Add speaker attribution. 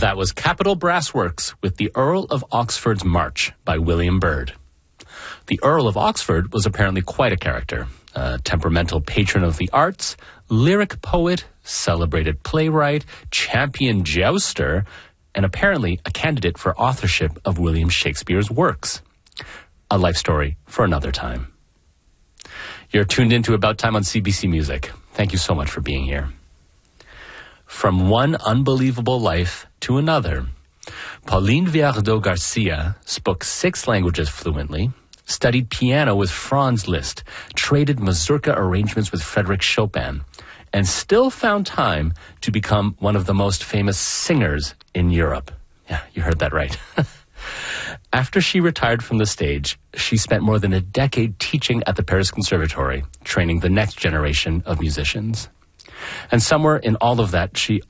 Speaker 1: That was Capitol Brass Works with the Earl of Oxford's March by William Byrd. The Earl of Oxford was apparently quite a character, a temperamental patron of the arts, lyric poet, celebrated playwright, champion jouster, and apparently a candidate for authorship of William Shakespeare's works. A life story for another time. You're tuned into About Time on CBC Music. Thank you so much for being here. From one unbelievable life to another, Pauline Viardot Garcia spoke 6 languages fluently, studied piano with Franz Liszt, traded mazurka arrangements with Frédéric Chopin, and still found time to become one of the most famous singers in Europe. Yeah, you heard that right. After she retired from the stage, she spent more than a decade teaching at the Paris Conservatory, training the next generation of musicians. And somewhere in all of that, she